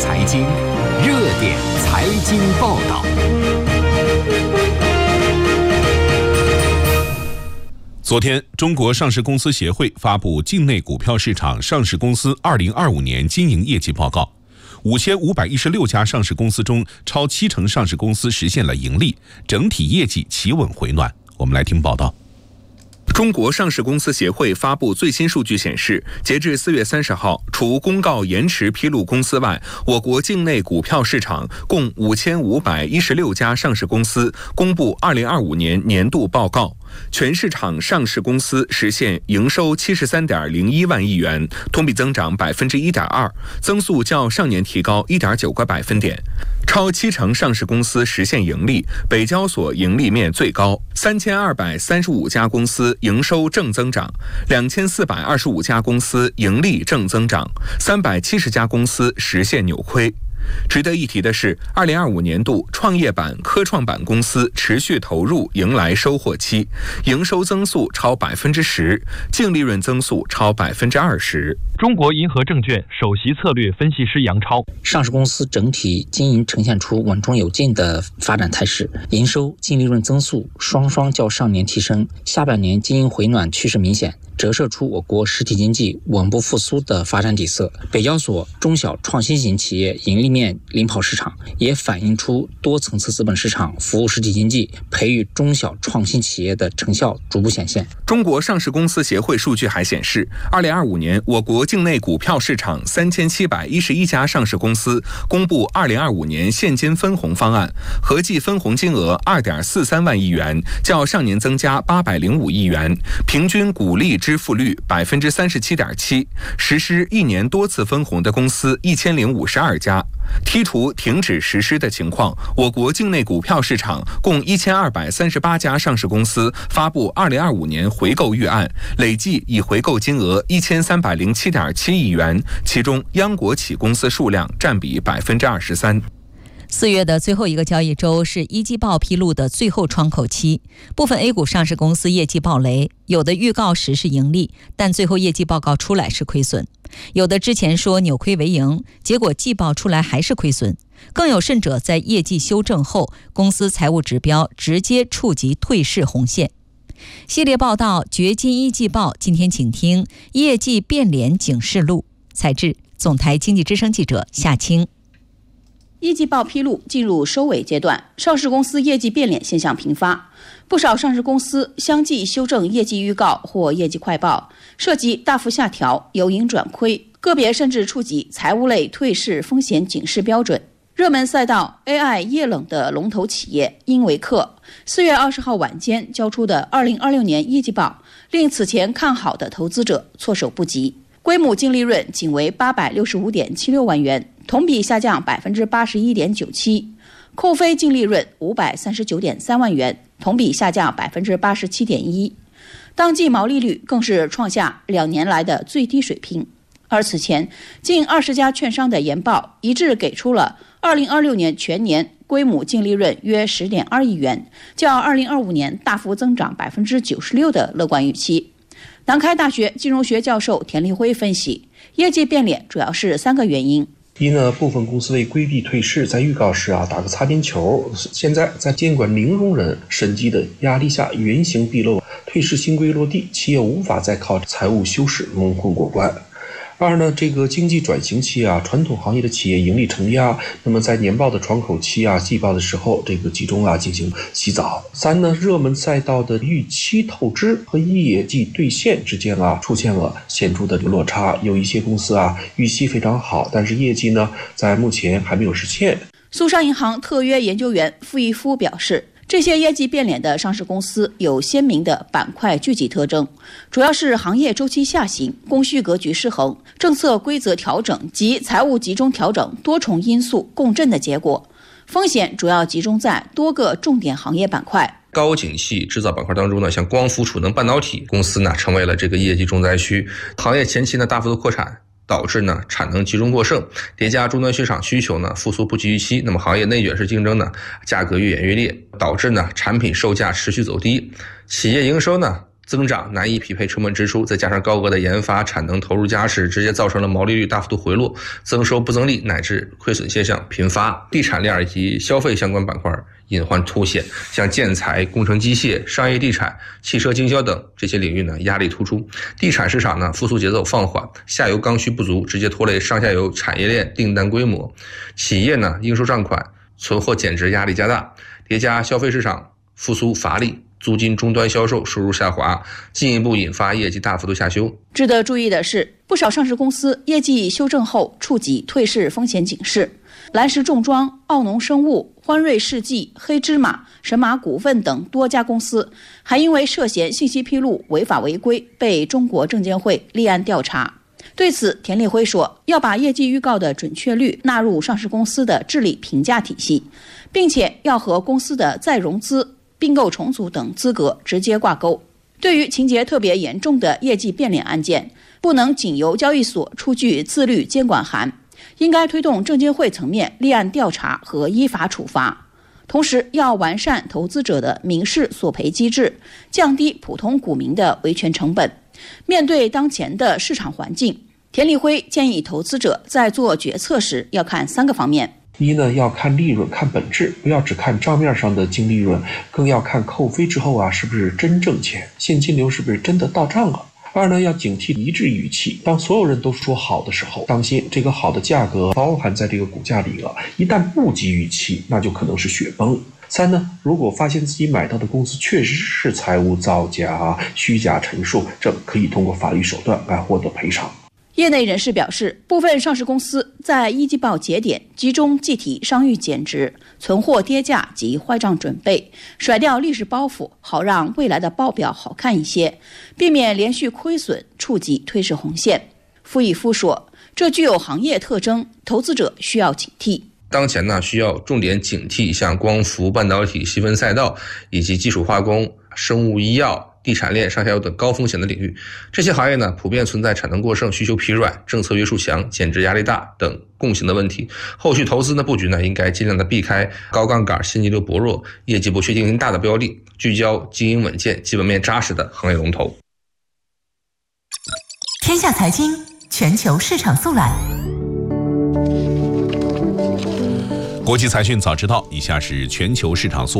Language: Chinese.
财经，热点财经报道。昨天，中国上市公司协会发布境内股票市场上市公司2025年经营业绩报告。5516家上市公司中，超70%上市公司实现了盈利，整体业绩企稳回暖。我们来听报道。中国上市公司协会发布最新数据显示，截至4月30号，除公告延迟披露公司外，我国境内股票市场共5516家上市公司公布2025年年度报告。全市场上市公司实现营收73.01万亿元，同比增长1.2%，增速较上年提高1.9个百分点。超70%上市公司实现盈利，北交所盈利面最高，3235家公司营收正增长，2425家公司盈利正增长，370家公司实现扭亏。值得一提的是，2025年度创业板、科创板公司持续投入迎来收获期，营收增速超10%，净利润增速超20%。 中国银河证券首席策略分析师杨超： 上市公司整体经营呈现出稳中有进的发展态势，营收、净利润增速双双较上年提升，下半年经营回暖趋势明显，折射出我国实体经济稳步复苏的发展底色。北交所中小创新型企业盈利面领跑市场，也反映出多层次资本市场服务实体经济、培育中小创新企业的成效逐步显现。 中国上市公司协会数据还显示，2025年我国境内股票市场3711家上市公司公布2025年现金分红方案，合计分红金额2.43万亿元，较上年增加805亿元，平均股利支付率37.7%，实施1年多次分红的公司1052家。剔除停止实施的情况，我国境内股票市场共1238家上市公司发布2025年回购预案，累计已回购金额1307.7亿元，其中央国企公司数量占比23%。 4月的最后一个交易周是一季报披露的最后窗口期，部分 A 股上市公司业绩暴雷，有的预告时是盈利，但最后业绩报告出来是亏损；有的之前说扭亏为盈，结果季报出来还是亏损；更有甚者在业绩修正后，公司财务指标直接触及退市红线。系列报道掘金一季报，今天请听业绩变脸警示录。采制总台经济之声记者夏青。 一季报披露进入收尾阶段，上市公司业绩变脸现象频发，不少上市公司相继修正业绩预告或业绩快报，涉及大幅下调、由盈转亏，个别甚至触及财务类退市风险警示标准。热门赛道 AI 液冷的龙头企业英维克4月20号晚间交出的2026年一季报，令此前看好的投资者措手不及。规模净利润仅为865.76万元，同比下降81.97%，扣非净利润539.3万元，同比下降87.1%，当季毛利率更是创下2年来的最低水平。而此前近20家券商的研报一致给出了2026年全年规模净利润约10.2亿元，较2025年大幅增长96%的乐观预期。南开大学金融学教授田立辉分析，业绩变脸主要是3个原因。 一呢，部分公司为规避退市，在预告时打个擦边球，现在在监管零容忍审计的压力下原形毕露，退市新规落地，企业无法再靠财务修饰蒙混过关。二呢，这个经济转型期传统行业的企业盈利承压，那么在年报的窗口期季报的时候，这个集中进行洗澡。三呢，热门赛道的预期透支和业绩兑现之间出现了显著的落差，有一些公司预期非常好，但是业绩呢，在目前还没有实现。 苏商银行特约研究员傅一夫表示，这些业绩变脸的上市公司有鲜明的板块聚集特征，主要是行业周期下行、供需格局失衡、政策规则调整及财务集中调整多重因素共振的结果。风险主要集中在多个重点行业板块。 高景气制造板块当中呢，像光伏、储能、半导体公司呢，成为了这个业绩重灾区。行业前期呢大幅的扩产，导致呢产能集中过剩，叠加终端市场需求呢复苏不及预期，那么行业内卷式竞争呢，价格越演越烈，导致呢产品售价持续走低，企业营收呢增长难以匹配成本支出，再加上高额的研发产能投入加持，直接造成了毛利率大幅度回落，增收不增利乃至亏损现象频发。地产链以及消费相关板块隐患凸显，像建材、工程机械、商业地产、汽车经销等这些领域呢压力突出。地产市场呢复苏节奏放缓，下游刚需不足，直接拖累上下游产业链订单规模。企业呢应收账款、存货减值压力加大，叠加消费市场复苏乏力，租金终端销售收入下滑，进一步引发业绩大幅度下修。 值得注意的是，不少上市公司业绩修正后触及退市风险警示。蓝石重装、奥农生物、欢瑞世纪、黑芝麻、神马股份等多家公司还因为涉嫌信息披露违法违规被中国证监会立案调查。对此，田立辉说，要把业绩预告的准确率纳入上市公司的治理评价体系，并且要和公司的再融资、并购重组等资格直接挂钩。对于情节特别严重的业绩变脸案件，不能仅由交易所出具自律监管函，应该推动证监会层面立案调查和依法处罚。同时，要完善投资者的民事索赔机制，降低普通股民的维权成本。面对当前的市场环境，田立辉建议投资者在做决策时要看3个方面。 一呢，要看利润，看本质，不要只看账面上的净利润，更要看扣非之后是不是真挣钱，现金流是不是真的到账了。二呢，要警惕一致语气，当所有人都说好的时候，当心这个好的价格包含在这个股价里了，一旦不及预期，那就可能是雪崩。三呢，如果发现自己买到的公司确实是财务造假、虚假陈述，这可以通过法律手段来获得赔偿。 业内人士表示，部分上市公司在一季报节点集中计提商誉减值、存货跌价及坏账准备，甩掉历史包袱，好让未来的报表好看一些，避免连续亏损触及退市红线。傅毅夫说，这具有行业特征，投资者需要警惕。 当前呢，需要重点警惕像光伏、半导体细分赛道以及基础化工、生物医药、地产链上下游等高风险的领域。这些行业呢，普遍存在产能过剩、需求疲软、政策约束强、减值压力大等共性的问题。后续投资的布局呢，应该尽量的避开高杠杆、现金流薄弱、业绩不确定性大的标的，聚焦经营稳健、基本面扎实的行业龙头。 天下财经全球市场速览。 国际财讯早知道，以下是全球市场速